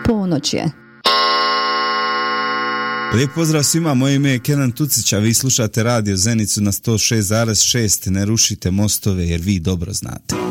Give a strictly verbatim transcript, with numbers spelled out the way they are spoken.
Ponoć je. Lijep pozdrav svima, moje ime je Kenan Tucić, a vi slušate Radio Zenicu na sto šest zarez šest. Ne rušite mostove jer vi dobro znate.